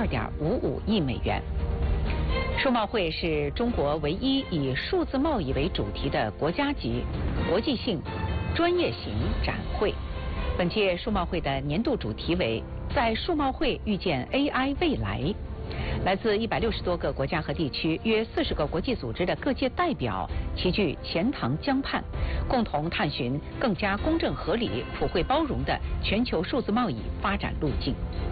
12.55亿美元。数贸会是中国唯一以数字贸易为主题的国家级、国际性、专业型展会。本届数贸会的年度主题为“在数贸会遇见 AI 未来”。来自160多个国家和地区，约40个国际组织的各界代表齐聚钱塘江畔，共同探寻更加公正合理、普惠包容的全球数字贸易发展路径。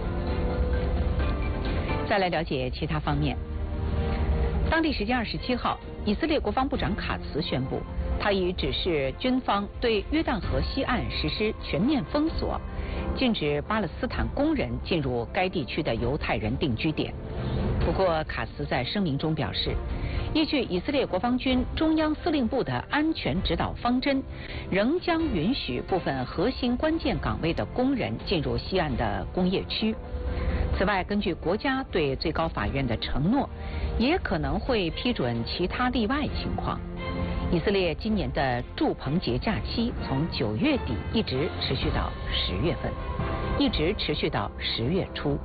再来了解其他方面。当地时间27号，以色列国防部长卡茨宣布，他已指示军方对约旦河西岸实施全面封锁，禁止巴勒斯坦工人进入该地区的犹太人定居点。不过，卡茨在声明中表示，依据以色列国防军中央司令部的安全指导方针，仍将允许部分核心关键岗位的工人进入西岸的工业区。此外，根据国家对最高法院的承诺，也可能会批准其他例外情况。以色列今年的祝棚节假期从9月底一直持续到10月份，一直持续到10月初。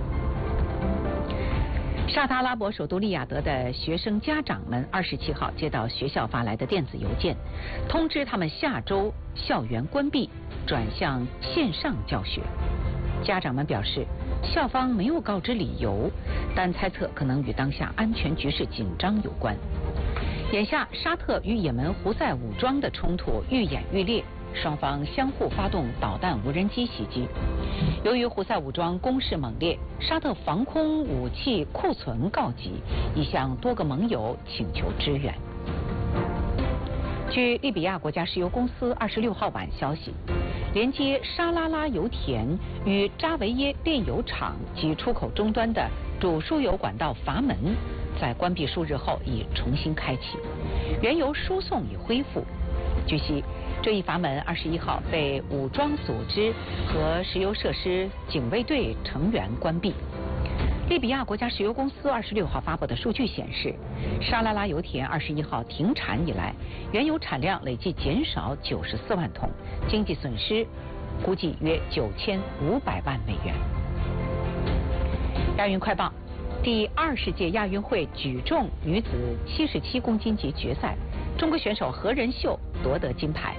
沙特阿拉伯首都利雅得的学生家长们27号接到学校发来的电子邮件，通知他们下周校园关闭，转向线上教学。家长们表示，校方没有告知理由，但猜测可能与当下安全局势紧张有关。眼下，沙特与也门胡塞武装的冲突愈演愈烈，双方相互发动导弹、无人机袭击。由于胡塞武装攻势猛烈，沙特防空武器库存告急，已向多个盟友请求支援。据利比亚国家石油公司26号晚消息，连接沙拉拉油田与扎维耶炼油厂及出口终端的主输油管道阀门，在关闭数日后已重新开启，原油输送已恢复。据悉，这一阀门21号被武装组织和石油设施警卫队成员关闭。利比亚国家石油公司26号发布的数据显示，沙拉拉油田21号停产以来，原油产量累计减少94万桶，经济损失估计约9500万美元。亚运快报，第20届亚运会举重女子77公斤级决赛，中国选手何人秀夺得金牌。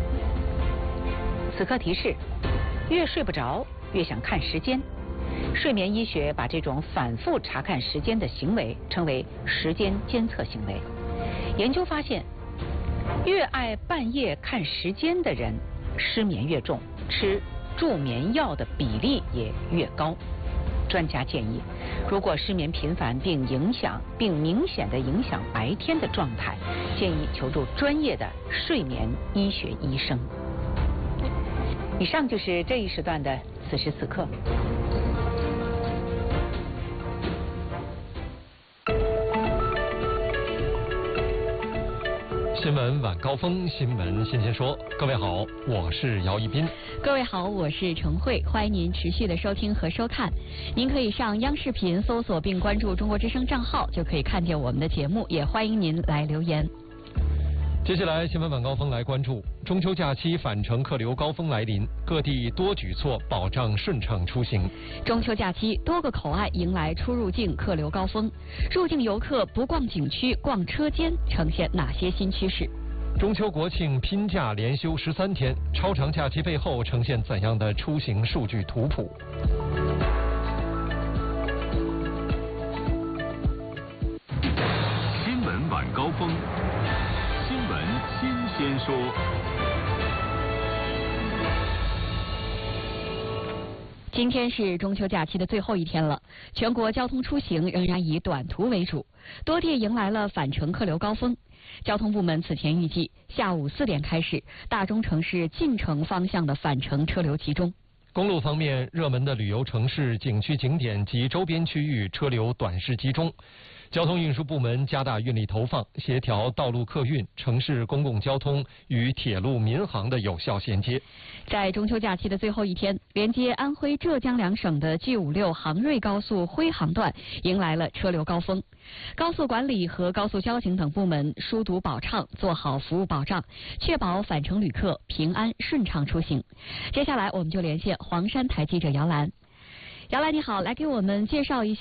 此刻提示：越睡不着，越想看时间。睡眠医学把这种反复查看时间的行为称为时间监测行为。研究发现，越爱半夜看时间的人，失眠越重，吃助眠药的比例也越高。专家建议，如果失眠频繁并明显的影响白天的状态，建议求助专业的睡眠医学医生。以上就是这一时段的此时此刻。 新闻晚高峰，新闻新鲜说。各位好，我是姚一斌。 各位好，我是程慧，欢迎您持续的收听和收看。您可以上央视频搜索并关注中国之声账号，就可以看见我们的节目，也欢迎您来留言。 接下来新闻晚高峰来关注中秋假期返程客流高峰来临，各地多举措保障顺畅出行。 中秋假期多个口岸迎来出入境客流高峰，入境游客不逛景区逛车间呈现哪些新趋势？ 中秋国庆拼假连休13天，超长假期背后呈现怎样的出行数据图谱？ 新闻晚高峰。新闻新鲜说。 今天是中秋假期的最后一天了，全国交通出行仍然以短途为主，多地迎来了返程客流高峰。交通部门此前预计，下午4点开始，大中城市进城方向的返程车流集中。 公路方面，热门的旅游城市、景区景点及周边区域车流短时集中。交通运输部门加大运力投放，协调道路客运、城市公共交通与铁路民航的有效衔接。 在中秋假期的最后一天，连接安徽、浙江两省的 G56杭瑞高速徽杭段迎来了车流高峰。高速管理和高速交警等部门疏堵保畅，做好服务保障，确保返程旅客平安顺畅出行。接下来我们就连线黄山台记者姚兰。姚兰你好，来给我们介绍一下